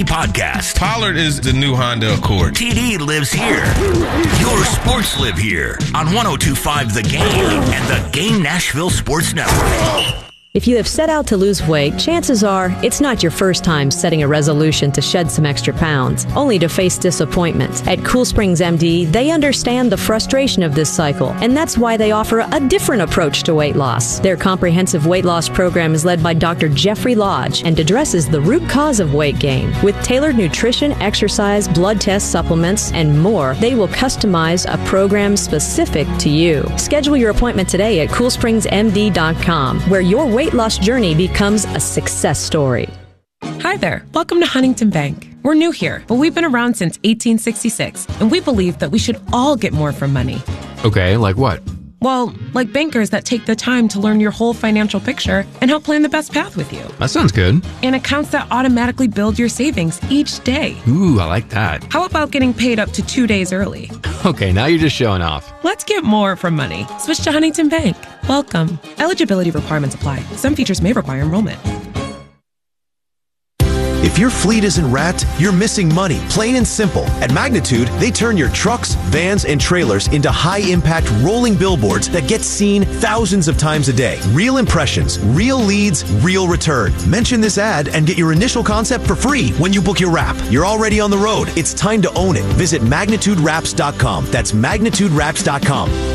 TD podcast. Pollard is the new Honda Accord. TD lives here. Your sports live here on 102.5 The Game and the Game Nashville Sports Network. If you have set out to lose weight, chances are it's not your first time setting a resolution to shed some extra pounds, only to face disappointment. At Cool Springs MD, they understand the frustration of this cycle, and that's why they offer a different approach to weight loss. Their comprehensive weight loss program is led by Dr. Jeffrey Lodge and addresses the root cause of weight gain. With tailored nutrition, exercise, blood tests, supplements, and more, they will customize a program specific to you. Schedule your appointment today at CoolSpringsMD.com, where your weight loss journey becomes a success story. Hi there. Welcome to Huntington Bank. We're new here, but we've been around since 1866, and we believe that we should all get more from money. Okay, like what? Well, like bankers that take the time to learn your whole financial picture and help plan the best path with you. That sounds good. And accounts that automatically build your savings each day. Ooh, I like that. How about getting paid up to 2 days early? Okay, now you're just showing off. Let's get more from money. Switch to Huntington Bank. Welcome. Eligibility requirements apply. Some features may require enrollment. If your fleet isn't wrapped, you're missing money, plain and simple. At Magnitude, they turn your trucks, vans, and trailers into high-impact rolling billboards that get seen thousands of times a day. Real impressions, real leads, real return. Mention this ad and get your initial concept for free when you book your wrap. You're already on the road. It's time to own it. Visit MagnitudeWraps.com. That's MagnitudeWraps.com.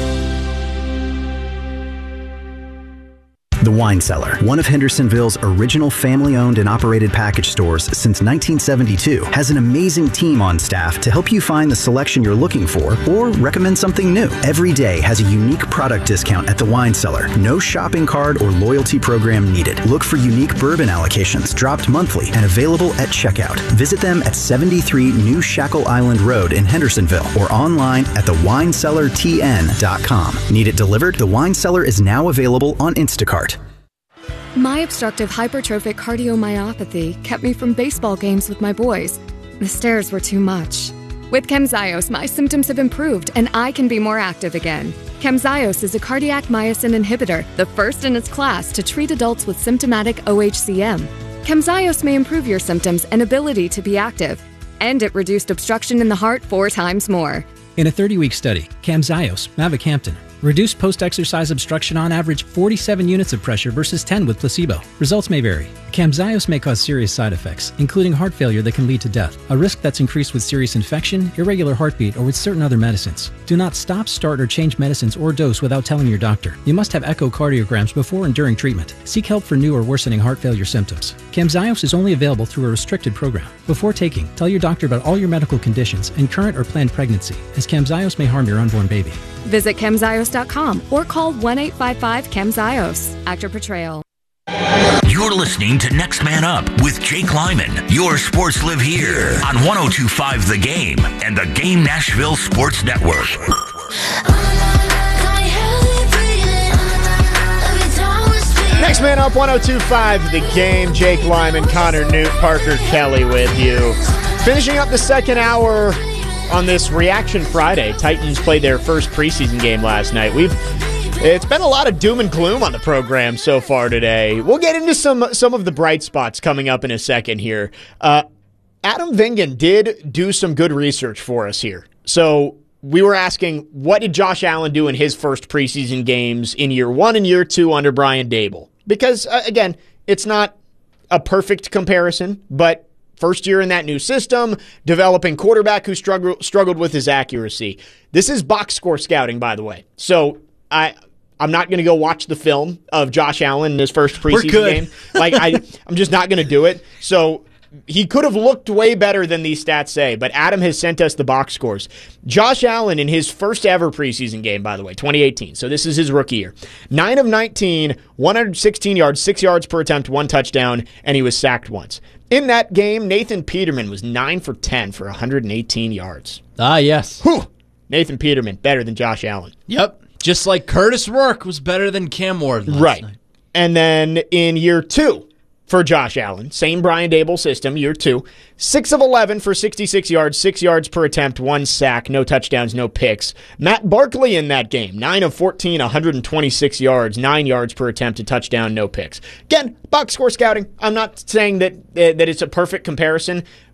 The Wine Cellar, one of Hendersonville's original family-owned and operated package stores since 1972, has an amazing team on staff to help you find the selection you're looking for or recommend something new. Every day has a unique product discount at The Wine Cellar. No shopping card or loyalty program needed. Look for unique bourbon allocations dropped monthly and available at checkout. Visit them at 73 New Shackle Island Road in Hendersonville or online at thewinecellartn.com. Need it delivered? The Wine Cellar is now available on Instacart. My obstructive hypertrophic cardiomyopathy kept me from baseball games with my boys. The stairs were too much. With Camzyos, my symptoms have improved and I can be more active again. Camzyos is a cardiac myosin inhibitor, the first in its class to treat adults with symptomatic OHCM. Camzyos may improve your symptoms and ability to be active, and it reduced obstruction in the heart 4 times more. In a 30-week study, Camzyos, mavacamten, reduced post-exercise obstruction on average 47 units of pressure versus 10 with placebo. Results may vary. Camzyos may cause serious side effects, including heart failure that can lead to death, a risk that's increased with serious infection, irregular heartbeat, or with certain other medicines. Do not stop, start, or change medicines or dose without telling your doctor. You must have echocardiograms before and during treatment. Seek help for new or worsening heart failure symptoms. Camzyos is only available through a restricted program. Before taking, tell your doctor about all your medical conditions and current or planned pregnancy, as Camzyos may harm your unborn baby. Visit Camzyos.com or call 1-855-CAMZYOS. Actor Portrayal. You're listening to Next Man Up with Jake Lyman. Your sports live here on 102.5 The Game and the Game Nashville Sports Network. Next Man Up, 102.5 The Game. Jake Lyman, Connor Newt, Parker Kelly with you. Finishing up the second hour on this Reaction Friday. Titans played their first preseason game last night. It's been a lot of doom and gloom on the program so far today. We'll get into some of the bright spots coming up in a second here. Adam Vingan did do some good research for us here. So we were asking, what did Josh Allen do in his first preseason games in year 1 and year 2 under Brian Daboll? Because, again, it's not a perfect comparison, but first year in that new system, developing quarterback who struggled with his accuracy. This is box score scouting, by the way. So I'm not going to go watch the film of Josh Allen in his first preseason game. I'm just not going to do it. So he could have looked way better than these stats say, but Adam has sent us the box scores. Josh Allen in his first ever preseason game, by the way, 2018. So this is his rookie year. 9 of 19, 116 yards, 6 yards per attempt, 1 touchdown, and he was sacked once. In that game, Nathan Peterman was 9 for 10 for 118 yards. Ah, yes. Whew. Nathan Peterman, better than Josh Allen. Yep. Just like Curtis Rourke was better than Cam Ward last night. And then in year 2 for Josh Allen, same Brian Daboll system, year 2, 6 of 11 for 66 yards, 6 yards per attempt, 1 sack, no touchdowns, no picks. Matt Barkley in that game, 9 of 14, 126 yards, 9 yards per attempt, a touchdown, no picks. Again, box score scouting. I'm not saying that it's a perfect comparison,